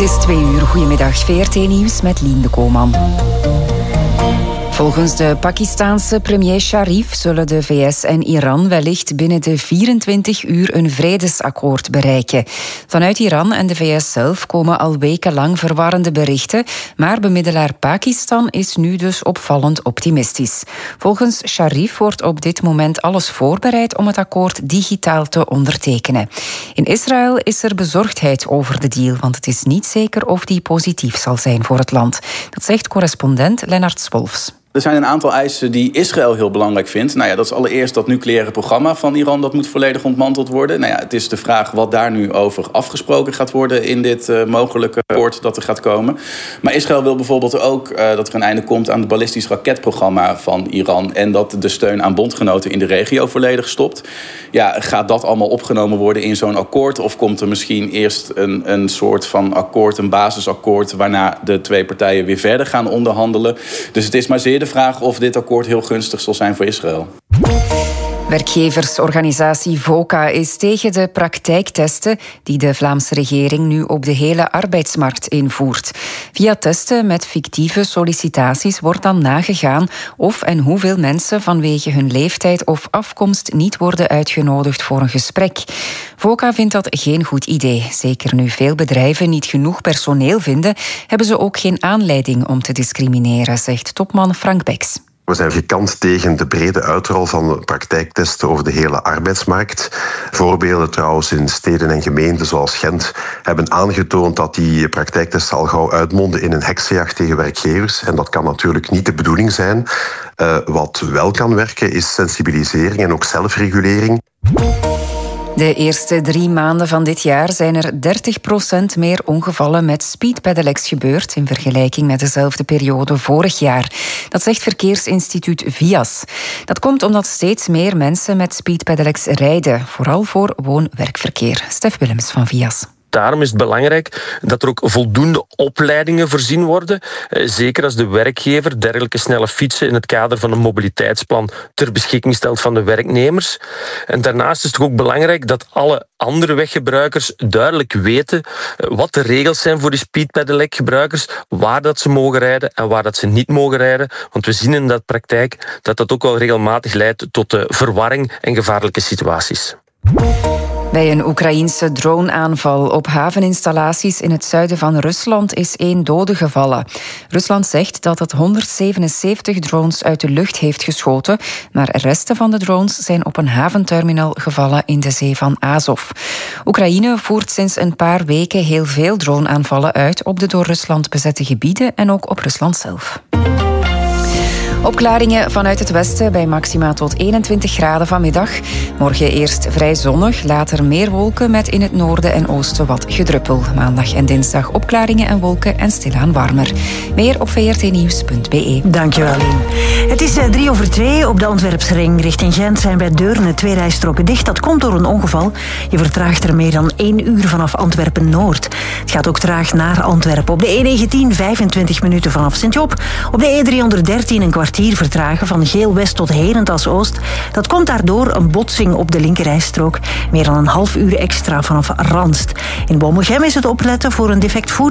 is 2:00. Goedemiddag, VRT-nieuws met Lien de Koolman. Volgens de Pakistaanse premier Sharif zullen de VS en Iran wellicht binnen de 24 uur een vredesakkoord bereiken. Vanuit Iran en de VS zelf komen al wekenlang verwarrende berichten, maar bemiddelaar Pakistan is nu dus opvallend optimistisch. Volgens Sharif wordt op dit moment alles voorbereid om het akkoord digitaal te ondertekenen. In Israël is er bezorgdheid over de deal, want het is niet zeker of die positief zal zijn voor het land. Dat zegt correspondent Lennart Swolfs. Er zijn een aantal eisen die Israël heel belangrijk vindt. Nou ja, dat is allereerst dat nucleaire programma van Iran. Dat moet volledig ontmanteld worden. Nou ja, het is de vraag wat daar nu over afgesproken gaat worden in dit mogelijke akkoord dat er gaat komen. Maar Israël wil bijvoorbeeld ook dat er een einde komt aan het ballistisch raketprogramma van Iran. En dat de steun aan bondgenoten in de regio volledig stopt. Ja, gaat dat allemaal opgenomen worden in zo'n akkoord? Of komt er misschien eerst een soort van akkoord, een basisakkoord, waarna de twee partijen weer verder gaan onderhandelen? Dus het is maar zeer de vraag of dit akkoord heel gunstig zal zijn voor Israël. Werkgeversorganisatie VOCA is tegen de praktijktesten die de Vlaamse regering nu op de hele arbeidsmarkt invoert. Via testen met fictieve sollicitaties wordt dan nagegaan of en hoeveel mensen vanwege hun leeftijd of afkomst niet worden uitgenodigd voor een gesprek. VOCA vindt dat geen goed idee. Zeker nu veel bedrijven niet genoeg personeel vinden, hebben ze ook geen aanleiding om te discrimineren, zegt topman Frank Beks. We zijn gekant tegen de brede uitrol van praktijktesten over de hele arbeidsmarkt. Voorbeelden trouwens in steden en gemeenten zoals Gent hebben aangetoond dat die praktijktesten al gauw uitmonden in een heksenjacht tegen werkgevers. En dat kan natuurlijk niet de bedoeling zijn. Wat wel kan werken is sensibilisering en ook zelfregulering. De eerste 3 maanden van dit jaar zijn er 30% meer ongevallen met speedpedelecs gebeurd in vergelijking met dezelfde periode vorig jaar. Dat zegt verkeersinstituut VIAS. Dat komt omdat steeds meer mensen met speedpedelecs rijden, vooral voor woon-werkverkeer. Stef Willems van VIAS. Daarom is het belangrijk dat er ook voldoende opleidingen voorzien worden. Zeker als de werkgever dergelijke snelle fietsen in het kader van een mobiliteitsplan ter beschikking stelt van de werknemers. En daarnaast is het ook belangrijk dat alle andere weggebruikers duidelijk weten wat de regels zijn voor die speedpedelec-gebruikers, waar dat ze mogen rijden en waar dat ze niet mogen rijden. Want we zien in dat praktijk dat dat ook wel regelmatig leidt tot verwarring en gevaarlijke situaties. Bij een Oekraïense droneaanval op haveninstallaties in het zuiden van Rusland is 1 dode gevallen. Rusland zegt dat het 177 drones uit de lucht heeft geschoten, maar resten van de drones zijn op een haventerminal gevallen in de zee van Azov. Oekraïne voert sinds een paar weken heel veel droneaanvallen uit op de door Rusland bezette gebieden en ook op Rusland zelf. Opklaringen vanuit het westen bij maxima tot 21 graden vanmiddag. Morgen eerst vrij zonnig, later meer wolken met in het noorden en oosten wat gedruppel. Maandag en dinsdag opklaringen en wolken en stilaan warmer. Meer op vrtnieuws.be. Dankjewel, Lien. Het is 2:03 op de Antwerpsring. Richting Gent zijn bij Deurne 2 rijstroken dicht. Dat komt door een ongeval. Je vertraagt er meer dan 1 uur vanaf Antwerpen-Noord. Het gaat ook traag naar Antwerpen. Op de E19 25 minuten vanaf Sint-Job. Op de E313 een kwartier vertragen van Geel-West tot Herentals-Oost. Dat komt daardoor een botsing op de linkerrijstrook. Meer dan een half uur extra vanaf Ranst. In Bommelgem is het opletten voor een defect voertuig.